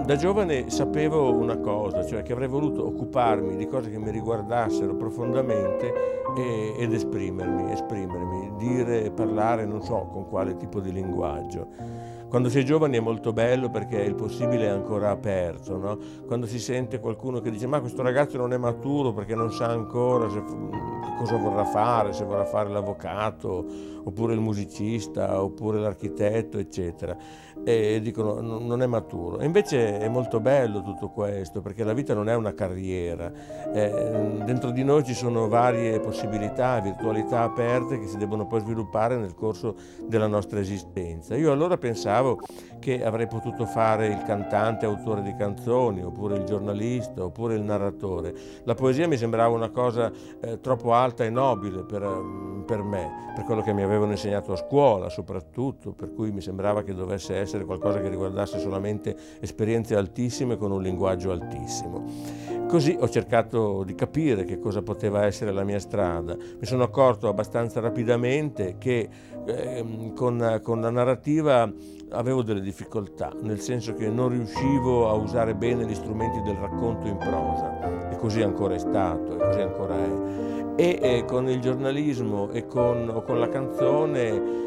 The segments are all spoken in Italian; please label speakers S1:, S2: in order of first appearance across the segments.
S1: Da giovane sapevo una cosa, cioè che avrei voluto occuparmi di cose che mi riguardassero profondamente ed esprimermi, dire, parlare, non so con quale tipo di linguaggio. Quando si è giovani è molto bello perché il possibile è ancora aperto, no? Quando si sente qualcuno che dice ma questo ragazzo non è maturo perché non sa ancora che cosa vorrà fare, se vorrà fare l'avvocato, oppure il musicista, oppure l'architetto, eccetera. E dicono non è maturo. E invece è molto bello tutto questo, perché la vita non è una carriera. Dentro di noi ci sono varie possibilità, virtualità aperte che si debbono poi sviluppare nel corso della nostra esistenza. Io allora pensavo che avrei potuto fare il cantante, autore di canzoni, oppure il giornalista, oppure il narratore. La poesia mi sembrava una cosa troppo alta e nobile per me, per quello che mi avevano insegnato a scuola soprattutto, per cui mi sembrava che dovesse essere qualcosa che riguardasse solamente esperienze altissime con un linguaggio altissimo. Così ho cercato di capire che cosa poteva essere la mia strada. Mi sono accorto abbastanza rapidamente che con la narrativa avevo delle difficoltà, nel senso che non riuscivo a usare bene gli strumenti del racconto in prosa, e così ancora è stato, e così ancora è. Con il giornalismo e con la canzone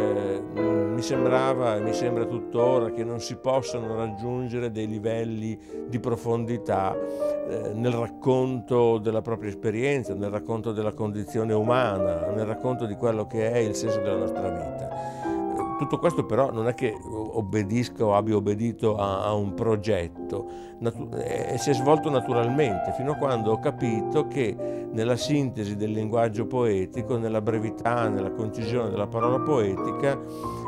S1: mi sembrava e mi sembra tuttora che non si possano raggiungere dei livelli di profondità nel racconto della propria esperienza, nel racconto della condizione umana, nel racconto di quello che è il senso della nostra vita. Tutto questo però non è che obbedisca o abbia obbedito a un progetto, si è svolto naturalmente, fino a quando ho capito che nella sintesi del linguaggio poetico, nella brevità, nella concisione della parola poetica,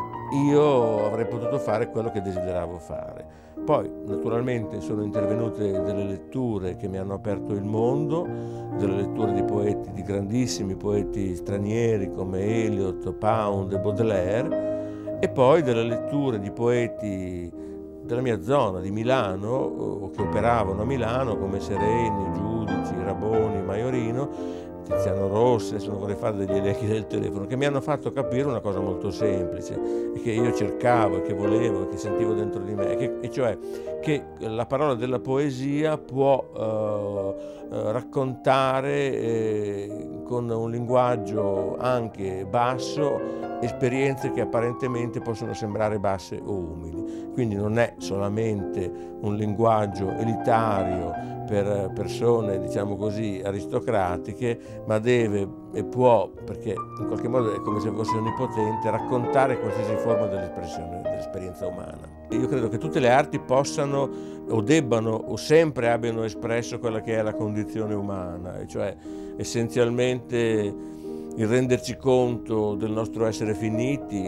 S1: io avrei potuto fare quello che desideravo fare. Poi naturalmente sono intervenute delle letture che mi hanno aperto il mondo, delle letture di poeti, di grandissimi poeti stranieri come Eliot, Pound e Baudelaire, e poi delle letture di poeti della mia zona, di Milano, o che operavano a Milano, come Sereni, Giudici, Raboni, Maiorino, Tiziano Rossi, adesso non vorrei fare degli elenchi del telefono, che mi hanno fatto capire una cosa molto semplice, e che io cercavo, e che volevo, e che sentivo dentro di me, e cioè che la parola della poesia può raccontare con un linguaggio anche basso esperienze che apparentemente possono sembrare basse o umili. Quindi non è solamente un linguaggio elitario per persone, diciamo così, aristocratiche, ma deve e può, perché in qualche modo è come se fosse onnipotente, raccontare qualsiasi forma dell'espressione, dell'esperienza umana. Io credo che tutte le arti possano o debbano o sempre abbiano espresso quella che è la condizione umana, e cioè essenzialmente il renderci conto del nostro essere finiti,